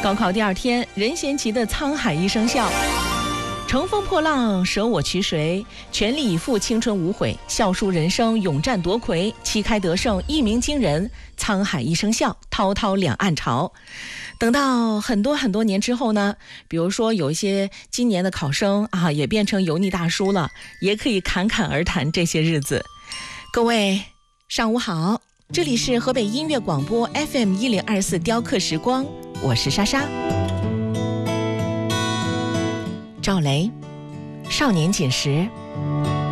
高考第二天，任贤齐的《沧海一声笑》。乘风破浪，舍我其谁？全力以赴，青春无悔。笑书人生，勇战夺魁。旗开得胜，一鸣惊人。沧海一声笑，滔滔两岸潮。等到很多年之后呢，比如说有一些今年的考生啊，也变成油腻大叔了，也可以侃侃而谈这些日子。各位上午好，这里是河北音乐广播 FM1024雕刻时光，我是莎莎。赵雷，少年锦时。